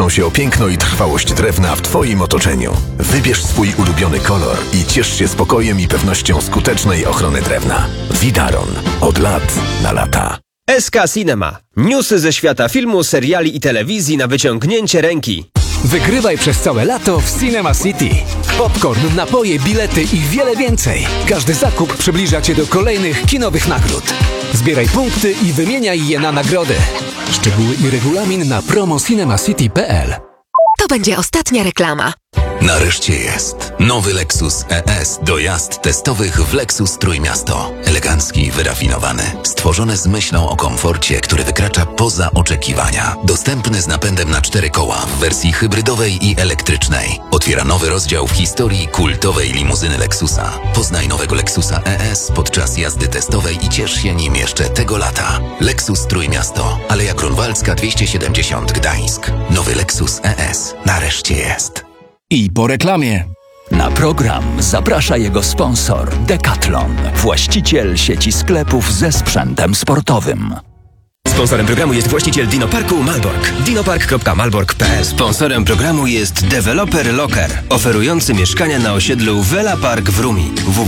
troszczą się o piękno i trwałość drewna w Twoim otoczeniu. Wybierz swój ulubiony kolor i ciesz się spokojem i pewnością skutecznej ochrony drewna. Widaron. Od lat na lata. SK Cinema. Newsy ze świata filmu, seriali i telewizji na wyciągnięcie ręki. Wygrywaj przez całe lato w Cinema City. Popcorn, napoje, bilety i wiele więcej. Każdy zakup przybliża Cię do kolejnych kinowych nagród. Zbieraj punkty i wymieniaj je na nagrody. Szczegóły i regulamin na promo.cinemacity.pl. To będzie ostatnia reklama. Nareszcie jest nowy Lexus ES do jazd testowych w Lexus Trójmiasto. Elegancki i wyrafinowany. Stworzony z myślą o komforcie, który wykracza poza oczekiwania. Dostępny z napędem na 4 koła w wersji hybrydowej i elektrycznej. Otwiera nowy rozdział w historii kultowej limuzyny Lexusa. Poznaj nowego Lexusa ES podczas jazdy testowej i ciesz się nim jeszcze tego lata. Lexus Trójmiasto. Aleja Grunwaldzka 270 Gdańsk. Nowy Lexus ES. Nareszcie jest. I po reklamie. Na program zaprasza jego sponsor Decathlon, właściciel sieci sklepów ze sprzętem sportowym. Sponsorem programu jest właściciel Dinoparku Malbork. dinopark.malbork.pl. Sponsorem programu jest deweloper Locker, oferujący mieszkania na osiedlu Vela Park w Rumi.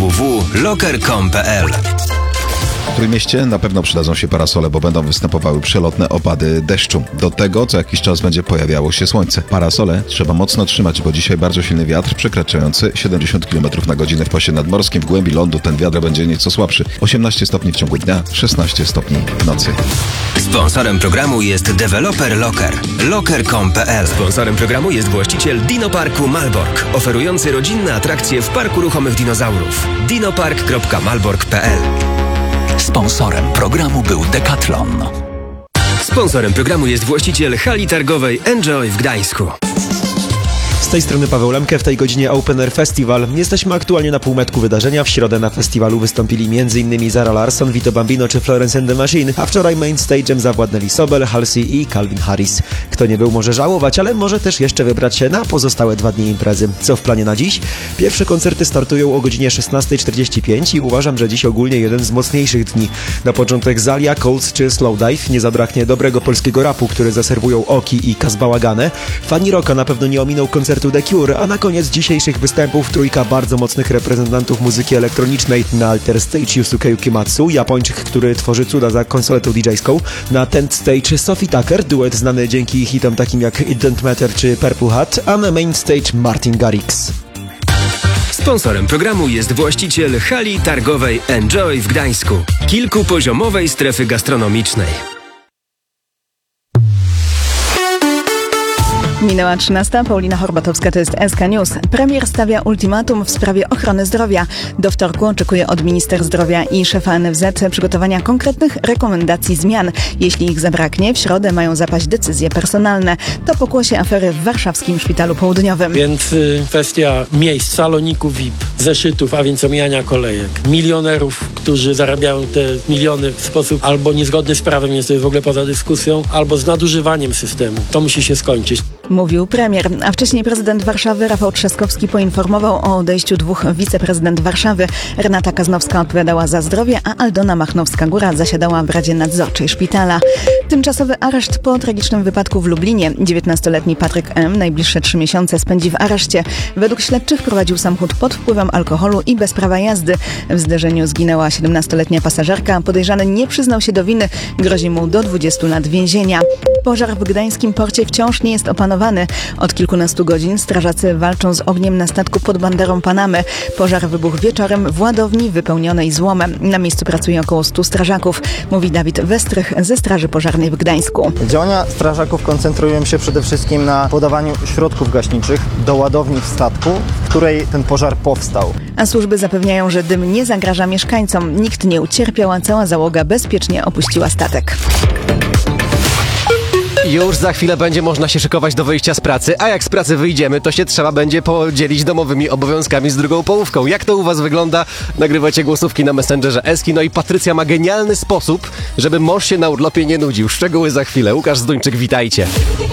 www.locker.com.pl. W Trójmieście na pewno przydadzą się parasole, bo będą występowały przelotne opady deszczu. Do tego co jakiś czas będzie pojawiało się słońce. Parasole trzeba mocno trzymać, bo dzisiaj bardzo silny wiatr przekraczający 70 km na godzinę w pasie nadmorskim. W głębi lądu ten wiatr będzie nieco słabszy. 18 stopni w ciągu dnia, 16 stopni w nocy. Sponsorem programu jest deweloper Locker. Locker.com.pl. Sponsorem programu jest właściciel Dinoparku Malbork, oferujący rodzinne atrakcje w Parku Ruchomych Dinozaurów. dinopark.malbork.pl. Sponsorem programu był Decathlon. Sponsorem programu jest właściciel hali targowej Enjoy w Gdańsku. Z tej strony Paweł Lemke, w tej godzinie Open Air Festival. Jesteśmy aktualnie na półmetku wydarzenia. W środę na festiwalu wystąpili m.in. Zara Larsson, Vito Bambino czy Florence and the Machine, a wczoraj main stage'em zawładnęli Sobel, Halsey i Calvin Harris. Kto nie był, może żałować, ale może też jeszcze wybrać się na pozostałe 2 dni imprezy. Co w planie na dziś? Pierwsze koncerty startują o godzinie 16:45 i uważam, że dziś ogólnie jeden z mocniejszych dni. Na początek Zalia, Colts czy Slowdive. Nie zabraknie dobrego polskiego rapu, który zaserwują Oki i Kazbałagane. Fani rocka na pewno nie ominął koncertu The Cure, a na koniec dzisiejszych występów trójka bardzo mocnych reprezentantów muzyki elektronicznej. Na Alter Stage Yusuke Yukimatsu, Japończyk, który tworzy cuda za konsoletą DJ-ską. Na Tent Stage Sophie Tucker, duet znany dzięki hitom takim jak It Don't Matter czy Purple Hat, a na Main Stage Martin Garrix. Sponsorem programu jest właściciel hali targowej Enjoy w Gdańsku, kilkupoziomowej strefy gastronomicznej. Minęła 13. Paulina Horbatowska, to jest SK News. Premier stawia ultimatum w sprawie ochrony zdrowia. Do wtorku oczekuje od minister zdrowia i szefa NFZ przygotowania konkretnych rekomendacji zmian. Jeśli ich zabraknie, w środę mają zapaść decyzje personalne. To pokłosie afery w warszawskim Szpitalu Południowym. Więc kwestia miejsc, saloników VIP, zeszytów, a więc omijania kolejek. Milionerów, którzy zarabiają te miliony w sposób albo niezgodny z prawem, jest to w ogóle poza dyskusją, albo z nadużywaniem systemu. To musi się skończyć. Mówił premier, a wcześniej prezydent Warszawy Rafał Trzaskowski poinformował o odejściu 2 wiceprezydent Warszawy. Renata Kaznowska odpowiadała za zdrowie, a Aldona Machnowska-Góra zasiadała w Radzie Nadzorczej Szpitala. Tymczasowy areszt po tragicznym wypadku w Lublinie. 19-letni Patryk M. najbliższe 3 miesiące spędzi w areszcie. Według śledczych prowadził samochód pod wpływem alkoholu i bez prawa jazdy. W zderzeniu zginęła 17-letnia pasażerka. Podejrzany nie przyznał się do winy. Grozi mu do 20 lat więzienia. Pożar w gdańskim porcie wciąż nie jest opanowany. Od kilkunastu godzin strażacy walczą z ogniem na statku pod banderą Panamy. Pożar wybuchł wieczorem w ładowni wypełnionej złomem. Na miejscu pracuje około 100 strażaków, mówi Dawid Westrych ze Straży Pożarnej w Gdańsku. Działania strażaków koncentrują się przede wszystkim na podawaniu środków gaśniczych do ładowni w statku, w której ten pożar powstał. A służby zapewniają, że dym nie zagraża mieszkańcom. Nikt nie ucierpiał, a cała załoga bezpiecznie opuściła statek. Już za chwilę będzie można się szykować do wyjścia z pracy, a jak z pracy wyjdziemy, to się trzeba będzie podzielić domowymi obowiązkami z drugą połówką. Jak to u was wygląda? Nagrywajcie głosówki na Messengerze Eski. No i Patrycja ma genialny sposób, żeby mąż się na urlopie nie nudził. Szczegóły za chwilę. Łukasz Zduńczyk, witajcie.